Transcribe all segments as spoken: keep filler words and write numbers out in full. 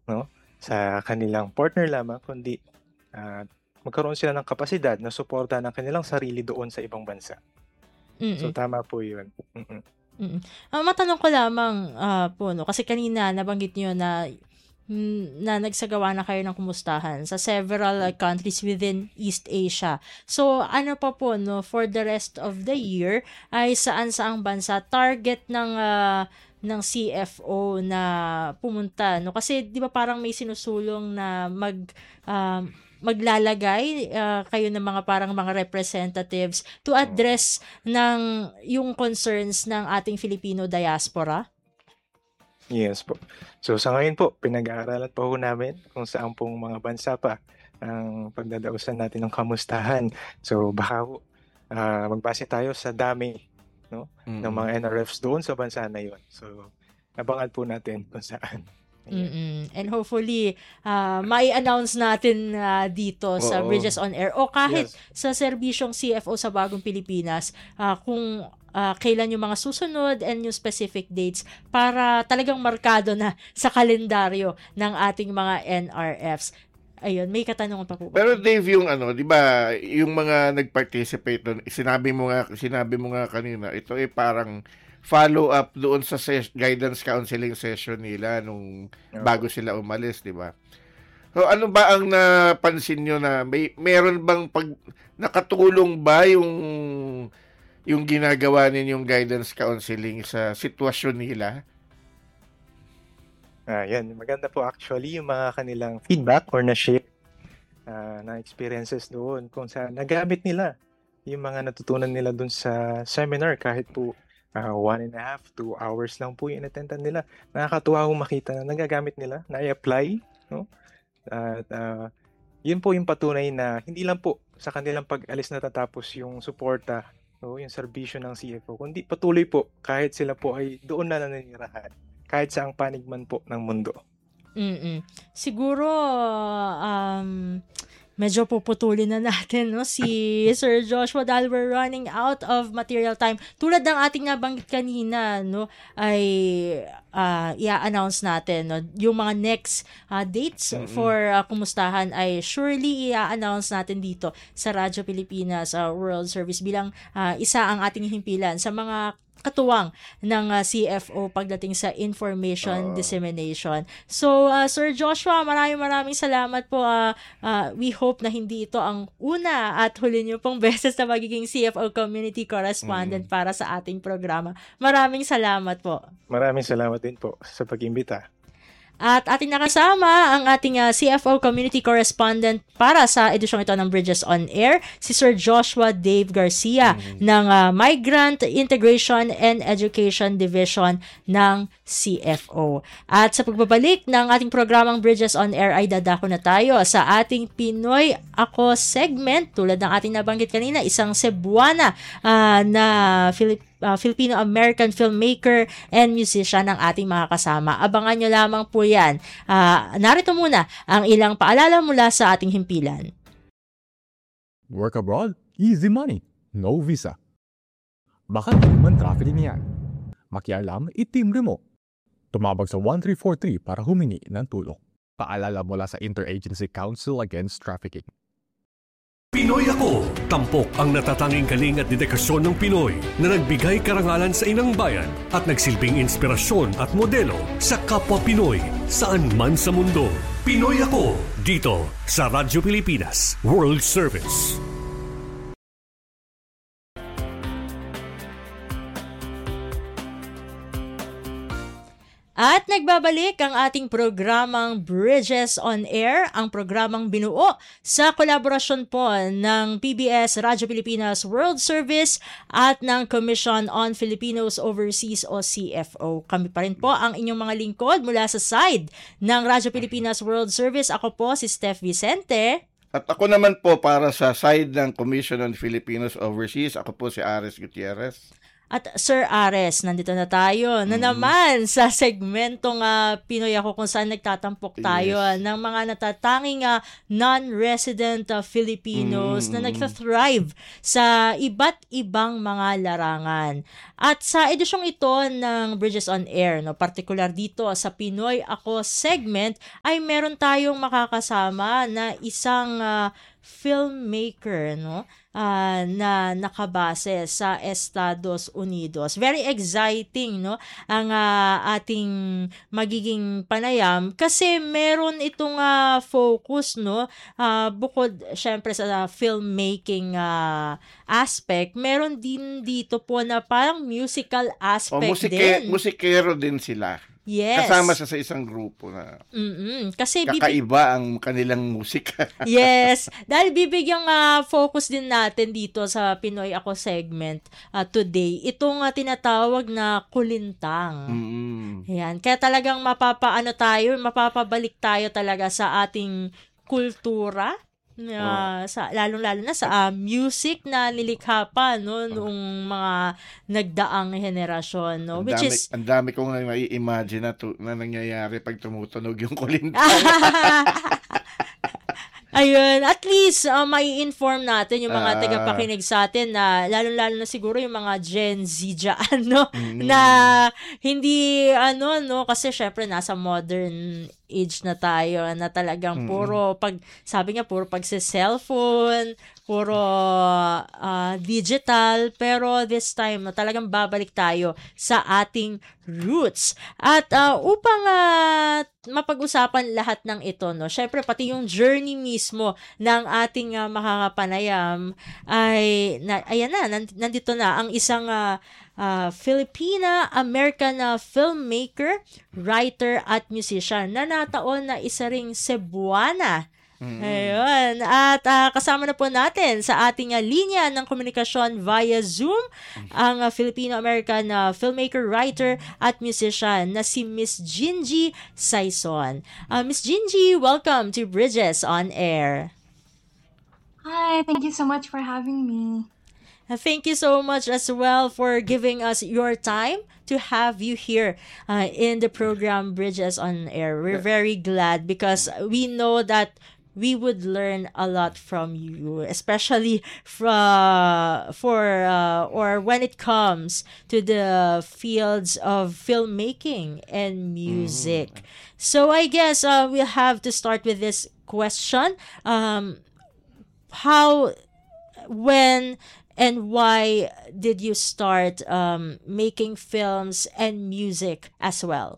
no, sa kanilang partner lamang, kundi uh, magkaroon sila ng kapasidad na suporta ng kanilang sarili doon sa ibang bansa. Mm. So tama po yun. Mm-mm. Mm. Uh, matanong ko lamang uh, po, no, kasi kanina nabanggit niyo na na nagsagawa na kayo ng kumustahan sa several uh, countries within East Asia. So, ano pa po, no, for the rest of the year, ay saan-saang bansa target ng uh, ng C F O na pumunta, no? Kasi, di ba parang may sinusulong na mag... Uh, maglalagay uh, kayo ng mga parang mga representatives to address ng yung concerns ng ating Filipino diaspora? Yes po. So sa ngayon po, pinag-aaralan po ho namin kung saan pong mga bansa pa ang pagdadausan natin ng kamustahan. So baka ho, uh, magbase tayo sa dami, no, mm-hmm. ng mga N R Fs doon sa bansa na yun. So abangan po natin kung saan. Mm-mm. And hopefully, uh, mai-announce natin uh, dito Oo. sa Bridges on Air o kahit yes. sa serbisyong C F O sa Bagong Pilipinas uh, kung uh, kailan yung mga susunod and yung specific dates para talagang markado na sa kalendaryo ng ating mga N R Fs. Ayun, may katanungan pa po ba? Pero Dave, yung ano, 'di ba, yung mga nag-participate doon, sinabi mo nga sinabi mo nga kanina, ito ay parang follow up doon sa ses- guidance counseling session nila nung bago sila umalis, 'di ba? So ano ba ang napansin niyo na may meron bang pag nakatulong ba yung yung ginagawa ninyong guidance counseling sa sitwasyon nila? Ah, yan, maganda po actually yung mga kanilang feedback or na-share uh, na experiences doon kung saan nagamit nila yung mga natutunan nila doon sa seminar kahit po Uh, one and a half, two hours lang po yung inattendan nila. Nakakatuwa kong makita na nagagamit nila, na-i-apply. No? At uh, yun po yung patunay na hindi lang po sa kanilang pag-alis natatapos yung suporta, no? Yung serbisyo ng C F O, kundi patuloy po kahit sila po ay doon na nananirahan, kahit saang panig man po ng mundo. Mm-mm. Siguro, um... medyo puputulin na natin, no, si Sir Joshua dahil we're running out of material time. Tulad ng ating nabanggit kanina, no, ay uh, i-announce natin, no, yung mga next uh, dates mm-hmm. for uh, kumustahan ay surely i-announce natin dito sa Radyo Pilipinas uh, World Service bilang uh, isa ang ating himpilan sa mga katuwang ng uh, C F O pagdating sa information uh, dissemination. So, uh, Sir Joshua, maraming maraming salamat po. Uh, uh, we hope na hindi ito ang una at huli niyo pong beses na magiging C F O Community Correspondent mm. para sa ating programa. Maraming salamat po. Maraming salamat din po sa pag-imbita. At ating nakasama ang ating uh, C F O Community Correspondent para sa edisyong ito ng Bridges on Air, si Sir Joshua Dave Garcia mm-hmm. ng uh, Migrant Integration and Education Division ng C F O. At sa pagbabalik ng ating programang Bridges on Air ay dadako na tayo sa ating Pinoy Ako segment. Tulad ng ating nabanggit kanina, isang Cebuana uh, na Filipino Uh, Filipino-American filmmaker and musician ng ating mga kasama. Abangan nyo lamang po yan. Uh, narito muna ang ilang paalala mula sa ating himpilan. Work abroad? Easy money. No visa. Baka human trafficking yan. Makialam, itimbre mo. Tumawag sa one three four three para humingi ng tulong. Paalala mula sa Interagency Council Against Trafficking. Pinoy Ako! Tampok ang natatanging galing at dedikasyon ng Pinoy na nagbigay karangalan sa inang bayan at nagsilbing inspirasyon at modelo sa kapwa Pinoy saan man sa mundo. Pinoy Ako! Dito sa Radyo Pilipinas World Service. At nagbabalik ang ating programang Bridges on Air, ang programang binuo sa kolaborasyon po ng P B S Radyo Pilipinas World Service at ng Commission on Filipinos Overseas o C F O. Kami pa rin po ang inyong mga lingkod mula sa side ng Radyo Pilipinas World Service. Ako po si Steph Vicente. At ako naman po para sa side ng Commission on Filipinos Overseas, ako po si Ares Gutierrez. At Sir Ares, nandito na tayo na Mhm. naman sa segmentong ah, Pinoy Ako, kung saan nagtatampok tayo Yes. ng mga natatanging ah, non-resident ah, Filipinos na Mm. nagta-thrive sa iba't ibang mga larangan. At sa edisyong ito ng Bridges on Air, no, particular dito sa Pinoy Ako segment, ay meron tayong makakasama na isang ah, filmmaker, no, ah, na nakabase sa Estados Unidos. Very exciting, no, ang ah, ating magiging panayam kasi meron itong ah, focus, no, ah, bukod syempre sa filmmaking ah, aspect, meron din dito po na parang musical O aspect musike, din. musikero din sila. Yes. Kasama siya sa isang grupo na Mm-mm. Kasi bibi- kakaiba ang kanilang musika. Yes, dahil bibigyang ah, focus din natin dito sa Pinoy Ako segment ah, today, itong ah, tinatawag na kulintang. Mm. Ayan, kaya talagang mapapaano tayo, mapapabalik tayo talaga sa ating kultura. Na sa lalong-lalo na sa ah, music na nilikha pa no noong mga nagdaang henerasyon, no, Ang which dami, is ang dami kong mai-imagine na, tu- na nangyayari pag tumutunog yung kulintang. Ayun, at least uh, may inform natin yung mga Ah. tagapakinig sa atin na lalo-lalo na siguro yung mga Gen Z dyan, no? Mm. Na hindi, ano, no? Kasi syempre nasa modern age na tayo na talagang Mm. puro, pag, sabi nga, puro pag sa cellphone, puro ah, digital, pero this time, no, talagang babalik tayo sa ating roots. At ah, upang ah, mapag-usapan lahat ng ito, no, syempre pati yung journey mismo ng ating ah, makakapanayam ay, na, ayan na, nan- nandito na ang isang ah, ah, Filipina-American na filmmaker, writer at musician na nataon na isa ring Cebuana. Ayun. At ah, kasama na po natin sa ating ah, linya ng komunikasyon via Zoom ang ah, Filipino-American na filmmaker, writer at musician na si Miss Gingy Saison. Ah, Miss Gingy, welcome to Bridges on Air. Hi, thank you so much for having me. Uh, Thank you so much as well for giving us your time to have you here uh, in the program Bridges on Air. We're very glad because we know that we would learn a lot from you, especially from for uh, or when it comes to the fields of filmmaking and music. So I guess uh, we'll have to start with this question: um, How, when, and why did you start um, making films and music as well?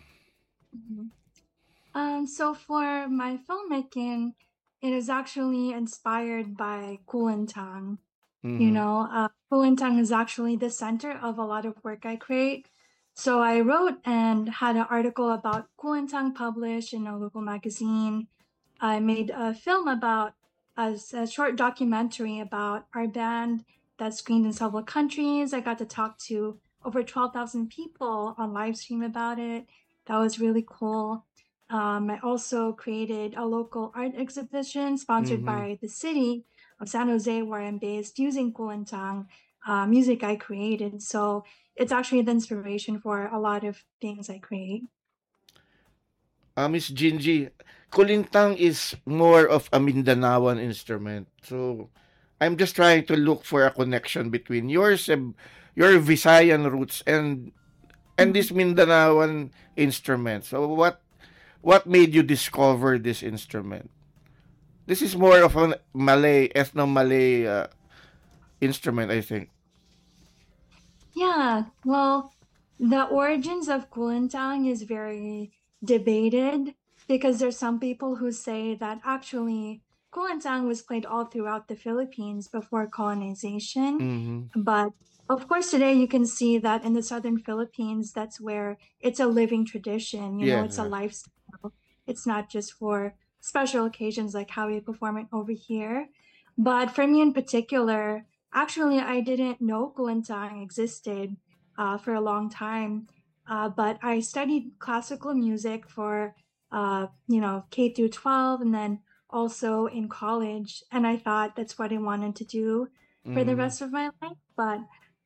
Um, so for my filmmaking, it is actually inspired by Kuentang. You know, uh, Kuentang is actually the center of a lot of work I create. So I wrote and had an article about Kuentang published in a local magazine. I made a film about a, a short documentary about our band that screened in several countries. I got to talk to over twelve thousand people on live stream about it. That was really cool. Um, I also created a local art exhibition sponsored Mhm. by the city of San Jose, where I'm based, using Kuentang uh, music I created. So it's actually the inspiration for a lot of things I create. Ah, Miss Gingy, kulintang is more of a Mindanaoan instrument. So, I'm just trying to look for a connection between your Ceb- your Visayan roots and and this Mindanaoan instrument. So, what what made you discover this instrument? This is more of a Malay, ethno-Malay uh, instrument, I think. Yeah, well, the origins of Kuentang is very debated because there's some people who say that actually Kuentang was played all throughout the Philippines before colonization. Mhm. But of course, today you can see that in the southern Philippines, that's where it's a living tradition. You know, Yeah. it's a lifestyle. It's not just for special occasions like how we perform it over here. But for me in particular, actually, I didn't know Kuentang existed uh, for a long time. Uh, but I studied classical music for, uh, you know, K through twelve, and then also in college. And I thought that's what I wanted to do for the Mhm. rest of my life. But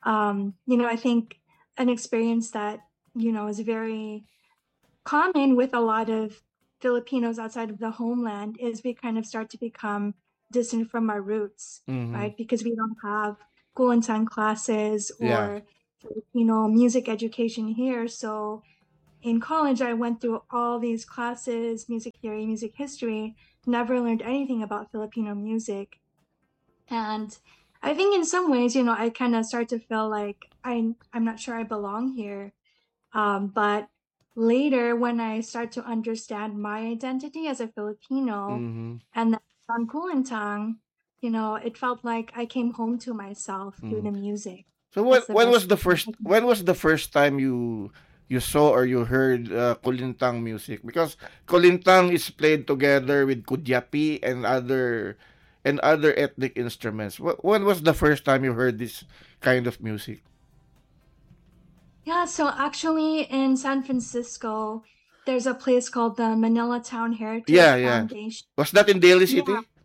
Um, you know, I think an experience that, you know, is very common with a lot of Filipinos outside of the homeland is we kind of start to become distant from our roots, Mhm. right? Because we don't have Kulantan classes Yeah. or Filipino music education here. So in college, I went through all these classes, music theory, music history, never learned anything about Filipino music. And I think in some ways, you know, I kind of start to feel like I, I'm not sure I belong here. Um, but later, when I start to understand my identity as a Filipino Mhm. and then on Kulintang, you know, it felt like I came home to myself through Mhm. the music. So when That's the when best was the way first when was the first time you you saw or you heard uh, Kulintang music? Because Kulintang is played together with Kudyapi and other and other ethnic instruments. Wh- When was the first time you heard this kind of music? Yeah, so actually in San Francisco, there's a place called the Manila Town Heritage Yeah, yeah. Foundation. Was that in Daly Yeah, City?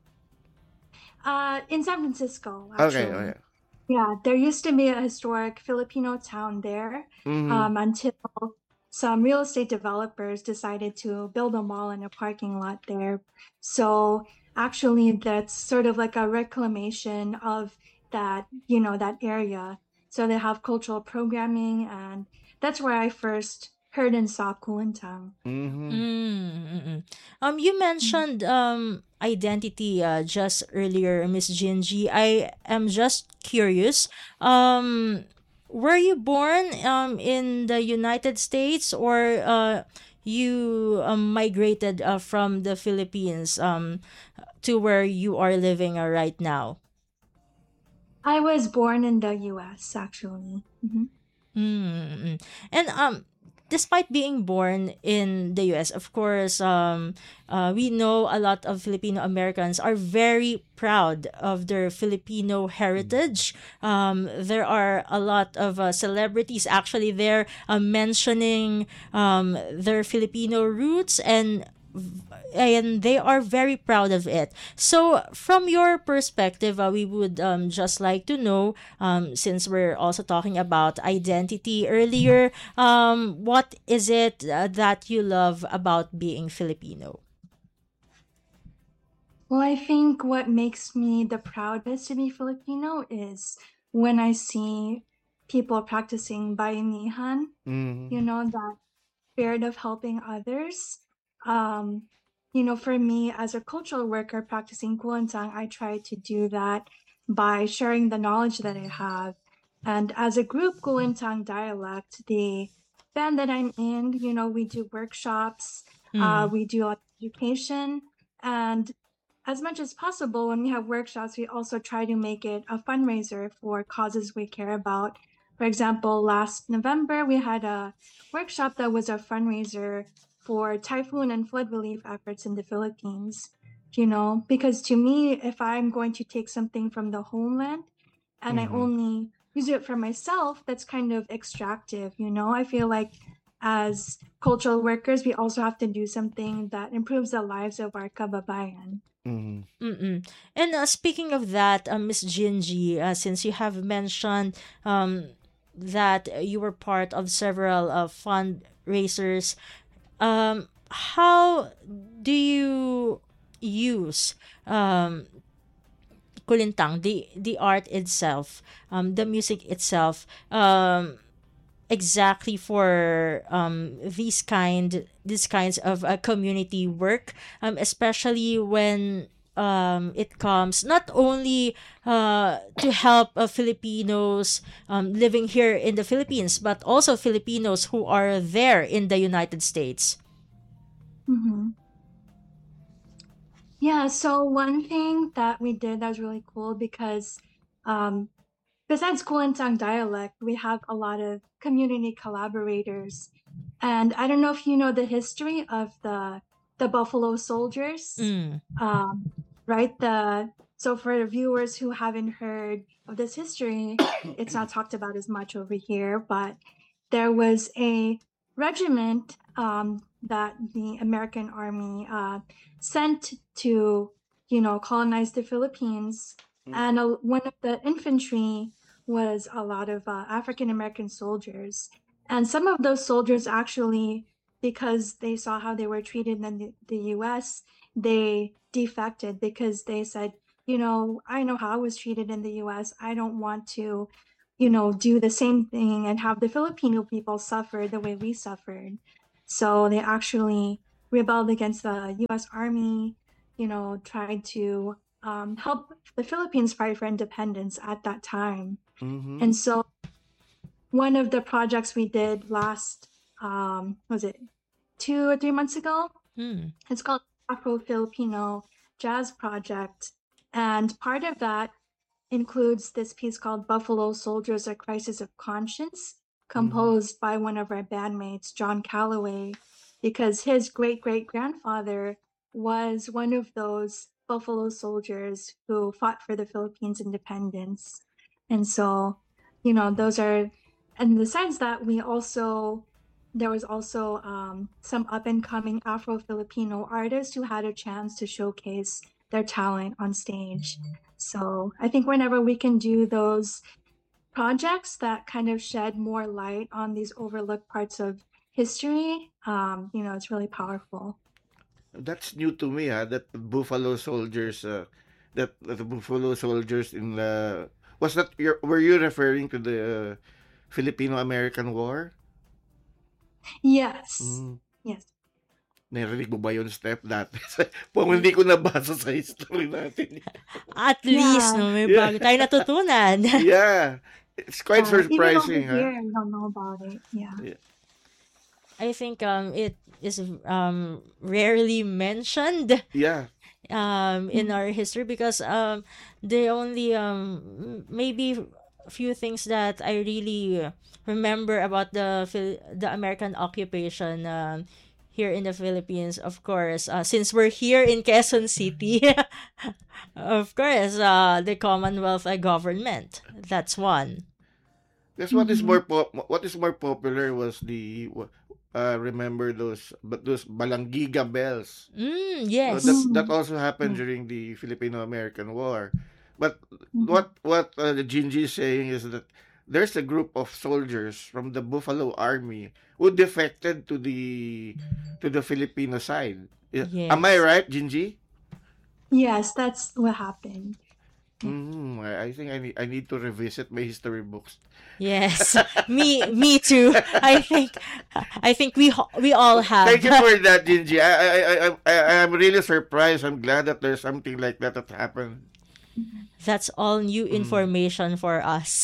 uh, in San Francisco, Okay, actually. okay. Yeah, there used to be a historic Filipino town there Mhm. um, until some real estate developers decided to build a mall and a parking lot there. So actually, that's sort of like a reclamation of that, you know, that area. So they have cultural programming, and that's where I first heard and saw Kulintang. Mhm. Mm, mm-mm. Um, you mentioned um identity uh just earlier, Miss Jinji. I am just curious. Um, were you born um in the United States, or uh you um, migrated uh, from the Philippines um to where you are living uh, right now? I was born in the U S, actually. Mhm. Mm. And um despite being born in the U S, of course, um uh, we know a lot of Filipino Americans are very proud of their Filipino heritage. Um there are a lot of uh, celebrities actually there uh, mentioning um their Filipino roots, and and they are very proud of it. So, from your perspective, uh, we would um, just like to know, um, since we're also talking about identity earlier, um, what is it uh, that you love about being Filipino? Well, I think what makes me the proudest to be Filipino is when I see people practicing bayanihan, you Mhm. know, that spirit of helping others. Um, you know, for me as a cultural worker practicing Kulintang, I try to do that by sharing the knowledge that I have. And as a group, Kulintang Dialect, the band that I'm in, you know, we do workshops, uh, Mm. we do a lot of education, and as much as possible, when we have workshops, we also try to make it a fundraiser for causes we care about. For example, last November, we had a workshop that was a fundraiser for typhoon and flood relief efforts in the Philippines. You know, because to me, if I'm going to take something from the homeland and I Mhm. only use it for myself, that's kind of extractive. You know, I feel like as cultural workers, we also have to do something that improves the lives of our kababayan. Mhm. Mm-mm. And uh, speaking of that, uh, Miss Jinji, uh, since you have mentioned um, that you were part of several uh, fundraisers, um, how do you use um, kulintang, the the art itself, um, the music itself, um, exactly for um these kind these kinds of uh, community work, um especially when um it comes not only uh to help uh, Filipinos um living here in the Philippines, but also Filipinos who are there in the United States. Mhm. Yeah, so one thing that we did that was really cool because um, besides Kuentang dialect, we have a lot of community collaborators. And I don't know if you know the history of the the Buffalo Soldiers. Mm. Um, right? The so for the viewers who haven't heard of this history, it's not talked about as much over here, but there was a regiment um, that the American Army uh, sent to, you know, colonize the Philippines, and uh, one of the infantry was a lot of uh, African American soldiers. And some of those soldiers actually, because they saw how they were treated in the, the U S, they defected because they said, you know, I know how I was treated in the U S. I don't want to, you know, do the same thing and have the Filipino people suffer the way we suffered. So they actually rebelled against the U S Army, you know, tried to um, help the Philippines fight for independence at that time. Mm-hmm. And so one of the projects we did last, um, was it two or three months ago? Hmm. It's called Afro-Filipino Jazz Project. And part of that includes this piece called Buffalo Soldiers, A Crisis of Conscience, composed by one of our bandmates, John Calloway, because his great-great-grandfather was one of those Buffalo soldiers who fought for the Philippines' independence. And so, you know, those are, in the sense that we also, there was also um, some up-and-coming Afro-Filipino artists who had a chance to showcase their talent on stage. So I think whenever we can do those projects that kind of shed more light on these overlooked parts of history, um, you know, it's really powerful. That's new to me, ah, that Buffalo Soldiers, uh, that, that the Buffalo Soldiers in the, was that, your, were you referring to the uh, Filipino-American War? Yes. Mm. Yes. Narinig mo ba yun, Steph, dati? Kung hindi ko nabasa sa history natin. At least, Yeah. no, may Yeah. bago tayo natutunan. Yeah. It's quite Uh, even over surprising, here, huh? I don't know about it. Yeah. Yeah. I think um it is um rarely mentioned Yeah. um in our history because um the only um maybe few things that I really remember about the Phil- the American occupation um here in the Philippines, of course, uh, since we're here in Quezon City, of course, uh, the Commonwealth uh, government. That's one. That's what is Mhm. more pop what is more popular was the uh remember those but those Balangiga bells. Mm, Uh, that yes. that Mm. also happened Yeah. during the Filipino-American War. But Mhm. what what uh, the Jinji is saying is that there's a group of soldiers from the Buffalo Army who defected to the to the Filipino side. Yeah. Am I Yes. right, Jinji? Yes, that's what happened. Yeah. Mm, I, I think I need I need to revisit my history books. Yes. Me me too. I think I think we ho- we all have. Thank you for that, Jinji. I I I I I'm really surprised. I'm glad that there's something like that that happened. That's all new Mm. information for us.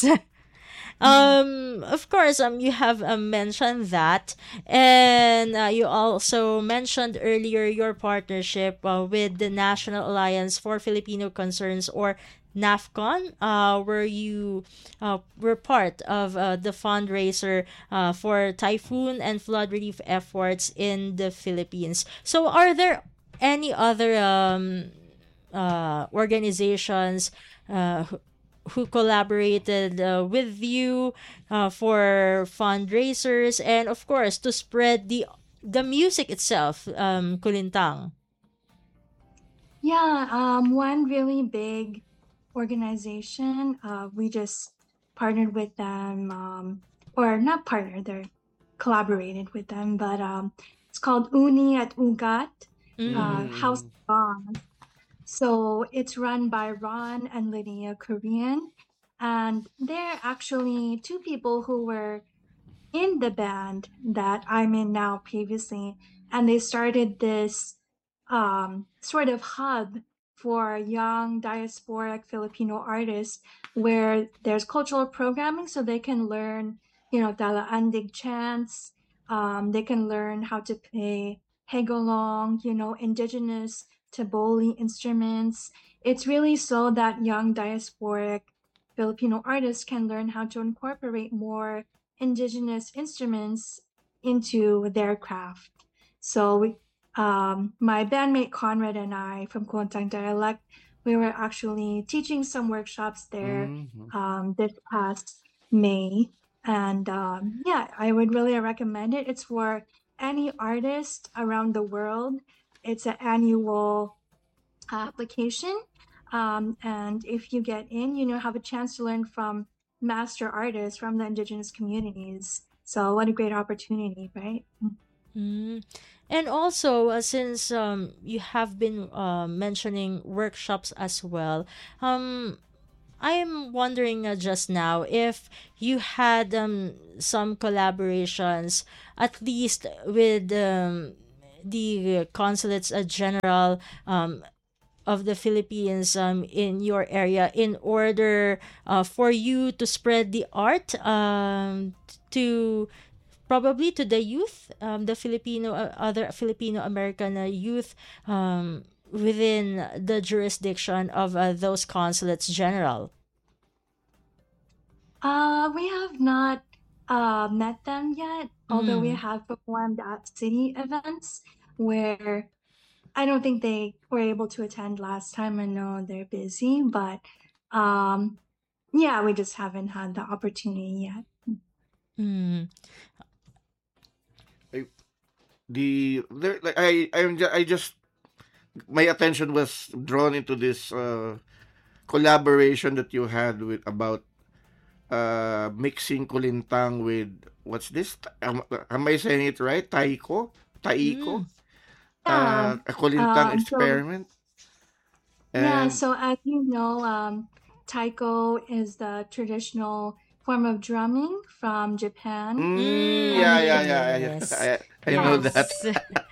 Um, of course, um, you have uh, mentioned that, and uh, you also mentioned earlier your partnership uh, with the National Alliance for Filipino Concerns, or NAFCON, uh, where you uh, were part of uh, the fundraiser uh, for typhoon and flood relief efforts in the Philippines. So, are there any other um, uh, organizations uh, who who collaborated uh, with you uh, for fundraisers and of course to spread the the music itself, um, Kulintang? Yeah, um, one really big organization, uh, we just partnered with them, um, or not partnered, they're collaborated with them, but um, it's called Uni at Ugat, uh, House Mm. of Bonds. So it's run by Ron and Lydia Korean, and they're actually two people who were in the band that I'm in now previously, and they started this um, sort of hub for young diasporic Filipino artists where there's cultural programming so they can learn, you know, Dalaandig chants, um, they can learn how to play hegolong, you know, indigenous Taboli instruments. It's really so that young diasporic Filipino artists can learn how to incorporate more indigenous instruments into their craft. So we, um, my bandmate Conrad and I from Kuantang Dialect, we were actually teaching some workshops there Mhm. um, this past May. And um, yeah, I would really recommend it. It's for any artist around the world. It's an annual application. Um, and if you get in, you know, have a chance to learn from master artists from the indigenous communities. So what a great opportunity, right? Mm. And also, uh, since um, you have been uh, mentioning workshops as well, um, I am wondering uh, just now if you had um, some collaborations, at least with um, the consulates uh, general um, of the Philippines um, in your area, in order uh, for you to spread the art um, to probably to the youth, um, the Filipino, uh, other Filipino American uh, youth um, within the jurisdiction of uh, those consulates general. Uh, we have not uh, met them yet, although we Mm. have performed at city events where I don't think they were able to attend last time. I know they're busy, but um, yeah, we just haven't had the opportunity yet. Mm. I, the there like I I'm ju- I just my attention was drawn into this uh, collaboration that you had with about uh mixing kulintang with what's this? Am, am I saying it right? Taiko? Taiko? Mm. Yeah. Uh, a kulintang Um, so experiment. yeah, And so as you know, um, taiko is the traditional form of drumming from Japan. mm, Mm. yeah, And yeah, so, yeah, Yes. yeah. I, I know that. Yes.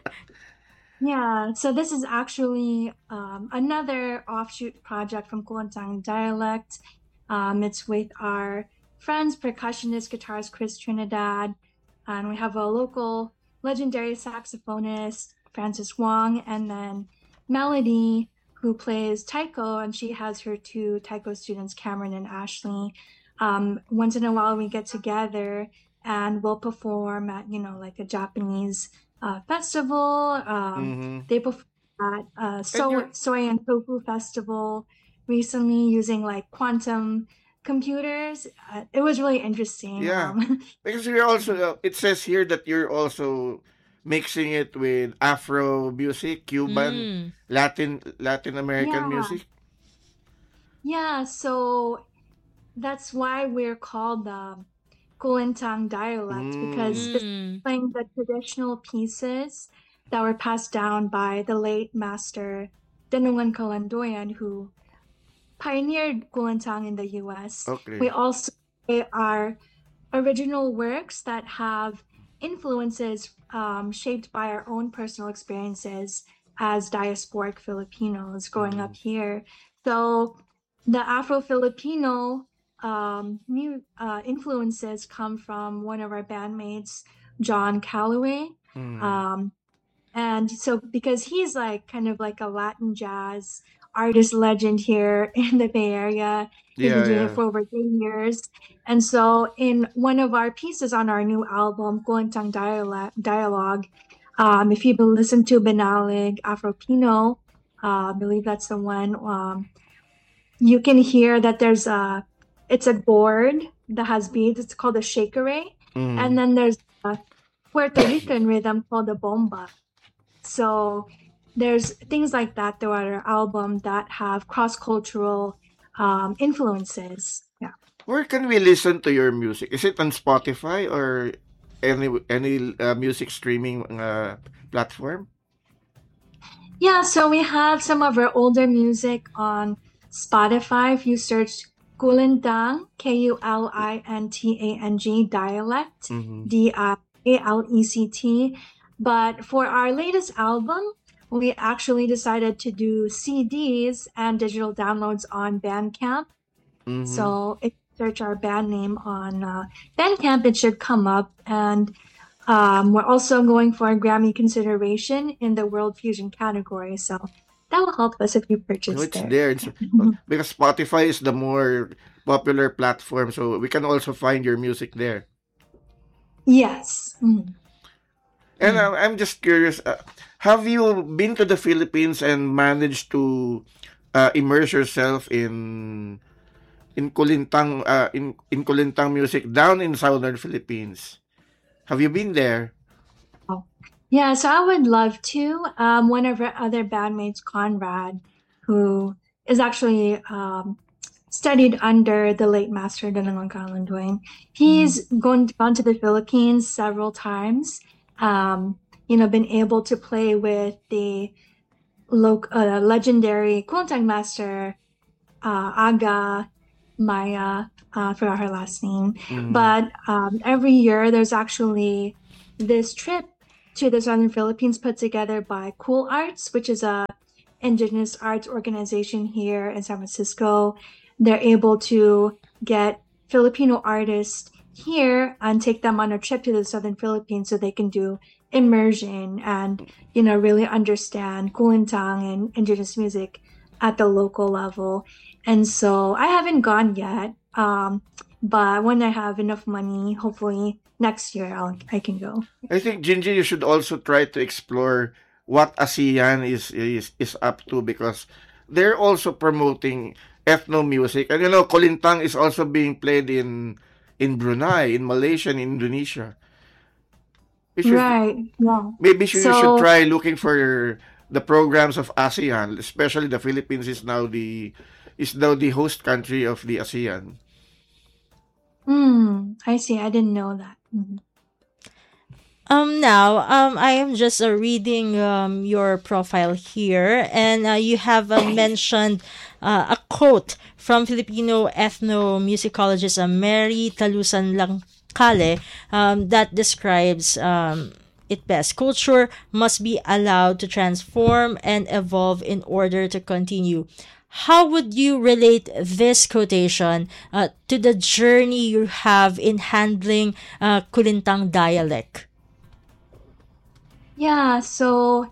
yeah, so this is actually um, another offshoot project from Kulintang Dialect. Um, it's with our friends, percussionist, guitarist Chris Trinidad, and we have a local legendary saxophonist, Francis Wong, and then Melody, who plays taiko, and she has her two taiko students, Cameron and Ashley. Um, once in a while, we get together and we'll perform at, you know, like a Japanese uh, festival. Um, Mm-hmm. they performed at uh, And Soy, you're Soy and Tofu Festival recently using like quantum computers. Uh, it was really interesting. yeah, Um, because you're also uh, it says here that you're also mixing it with Afro music, Cuban, Mm. Latin Latin American yeah, music. yeah. So that's why we're called the Kulintang dialect, because Mm. this is Mm. playing the traditional pieces that were passed down by the late master Denungan Kalandoyan, who pioneered Kulintang in the U S. We Okay. also play our original works that have influences um, shaped by our own personal experiences as diasporic Filipinos growing up Mm. here. So the Afro-Filipino um, mu- uh, influences come from one of our bandmates, John Calloway. Mm. Um, and so because he's like kind of like a Latin jazz artist legend here in the Bay Area, he's been Yeah, doing it yeah. for over three years. And so in one of our pieces on our new album, Kulintang Dialogue, Dialogue um, if you listen to Benalig Afro-Pino, uh, I believe that's the one, um, you can hear that there's a, it's a board that has beats. It's called a shakere. And Mm. then there's a Puerto Rican rhythm called the bomba. So there's things like that throughout our album that have cross-cultural um, influences. Yeah. Where can we listen to your music? Is it on Spotify or any any uh, music streaming uh, platform? Yeah, so we have some of our older music on Spotify. If you search Kulintang, K U L I N T A N G, dialect, Mm-hmm. D I A L E C T. But for our latest album, we actually decided to do C Ds and digital downloads on Bandcamp. Mm-hmm. So if you search our band name on uh, Bandcamp, it should come up. And um, we're also going for a Grammy consideration in the World Fusion category. So that will help us if you So purchase it's there. there. It's, because Spotify is the more popular platform, so we can also find your music there. Yes. Mhm. And Mm. uh, I'm just curious, uh, have you been to the Philippines and managed to uh, immerse yourself in in Kulintang uh, in in Kulintang music down in southern Philippines? Have you been there? Oh. Yeah, so I would love to. Um, one of our other bandmates, Conrad, who is actually um, studied under the late master Donangon Kalanduin. He's mm. gone, gone to the Philippines several times, um, you know, been able to play with the lo- uh, legendary Kulintang master, uh, Aga Maya, uh, I forgot her last name. Mm. But um, every year there's actually this trip to the Southern Philippines put together by Cool Arts, which is a indigenous arts organization here in San Francisco. They're able to get Filipino artists here and take them on a trip to the Southern Philippines so they can do immersion and, you know, really understand Kulintang and indigenous music at the local level. And so I haven't gone yet, um, but when I have enough money, hopefully next year I'll, I can go. I think, Gingy, you should also try to explore what ASEAN is is is up to, because they're also promoting ethno music, and you know, Kulintang is also being played in in Brunei, in Malaysia, and Indonesia. Should, right. Yeah. Maybe you, so, you should try looking for the programs of ASEAN, especially the Philippines is now the is now the host country of the ASEAN. Hmm. I see. I didn't know that. Mm-hmm. Um, now, um, I am just uh, reading um, your profile here, and uh, you have uh, mentioned uh, a quote from Filipino ethnomusicologist uh, Mary Talusan Langkale um, that describes um, it best. Culture must be allowed to transform and evolve in order to continue. How would you relate this quotation uh, to the journey you have in handling uh, Kulintang dialect? Yeah, so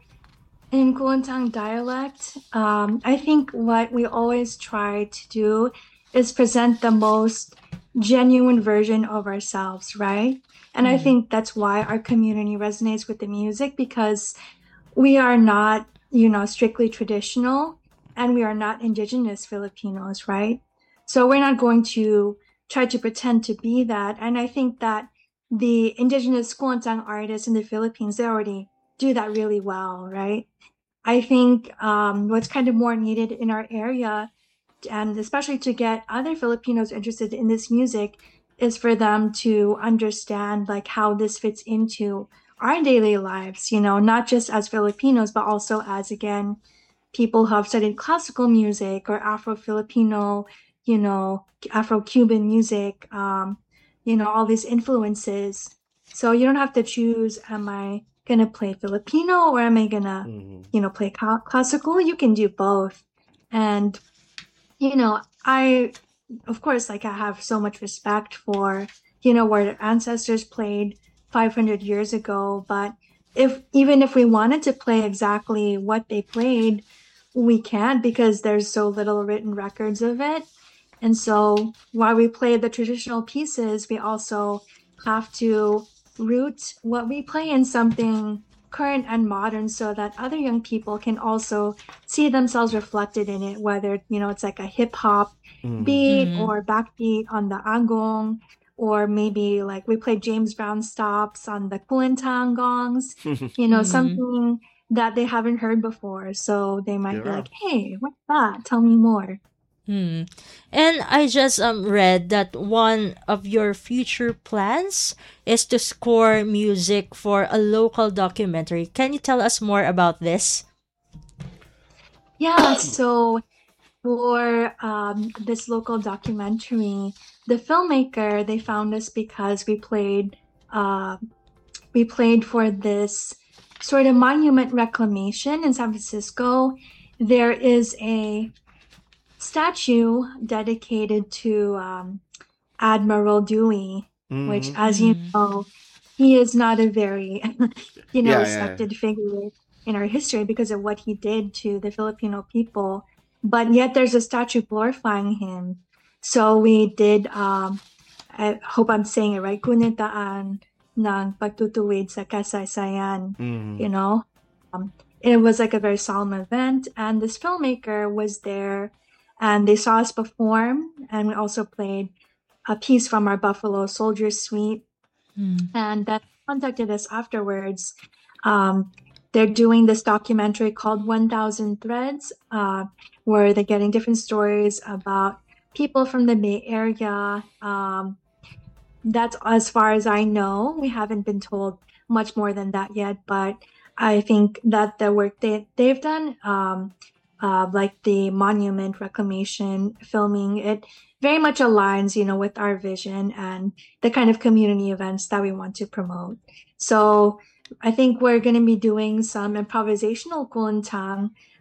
in Kulintang dialect, um, I think what we always try to do is present the most genuine version of ourselves, right? And mm-hmm. I think that's why our community resonates with the music, because we are not, you know, strictly traditional, and we are not indigenous Filipinos, right? So we're not going to try to pretend to be that. And I think that the indigenous Kulintang artists in the Philippines, they already do that really well, right? I think um, what's kind of more needed in our area, and especially to get other Filipinos interested in this music, is for them to understand like how this fits into our daily lives, you know, not just as Filipinos, but also as, again, people who have studied classical music or Afro-Filipino, you know, Afro-Cuban music, um, you know, all these influences. So you don't have to choose, am I gonna play Filipino or am I gonna, mm-hmm. you know, play ca- classical? You can do both. And, you know, I, of course, like I have so much respect for, you know, where their ancestors played five hundred years ago. But if, even if we wanted to play exactly what they played, we can't, because there's so little written records of it. And so while we play the traditional pieces, we also have to root what we play in something current and modern, so that other young people can also see themselves reflected in it, whether, you know, it's like a hip hop mm. beat mm. or backbeat on the agong, or maybe like we play James Brown stops on the Kulintang gongs, you know, mm. something that they haven't heard before. So they might yeah. be like, hey, what's that? Tell me more. Hmm. And I just um read that one of your future plans is to score music for a local documentary. Can you tell us more about this? Yeah, so for um, this local documentary, the filmmaker, they found us because we played uh, we played for this sort of monument reclamation in San Francisco. There is a statue dedicated to um, Admiral Dewey, mm-hmm. which, as you know, he is not a very, you know, yeah, respected yeah. figure in our history because of what he did to the Filipino people. But yet there's a statue glorifying him. So we did, um, I hope I'm saying it right, Kunitaan ng Pagtutuwid sa Kasaysayan, mm. you know. Um, it was like a very solemn event, and this filmmaker was there, and they saw us perform, and we also played a piece from our Buffalo Soldier Suite, mm. and that contacted us afterwards. Um, they're doing this documentary called one thousand Threads, uh, where they're getting different stories about people from the Bay Area. Um, that's as far as I know. We haven't been told much more than that yet, but I think that the work they, they've done, um, uh, like the monument reclamation, filming, it very much aligns, you know, with our vision and the kind of community events that we want to promote. So I think we're going to be doing some improvisational kulintang